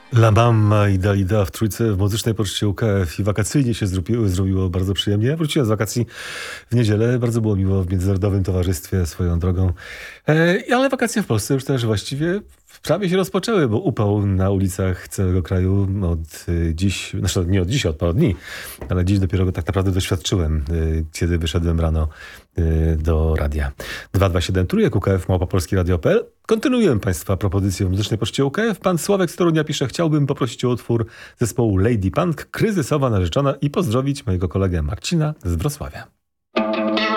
La Mamma i Dalida w trójce w muzycznej poczcie UKF i wakacyjnie się zrobiło bardzo przyjemnie. Ja wróciłem z wakacji w niedzielę, bardzo było miło w Międzynarodowym Towarzystwie swoją drogą. Ale wakacje w Polsce już też właściwie prawie się rozpoczęły, bo upał na ulicach całego kraju od dziś, znaczy nie od dziś, od paru dni, ale dziś dopiero go tak naprawdę doświadczyłem, kiedy wyszedłem rano do radia. 227 trójek UKF małpopolskiradio.pl. Kontynuujemy Państwa propozycję w muzycznej poczcie UKF. Pan Sławek z Torunia pisze: chciałbym poprosić o utwór zespołu Lady Punk, Kryzysowa narzeczona, i pozdrowić mojego kolegę Marcina z Wrocławia.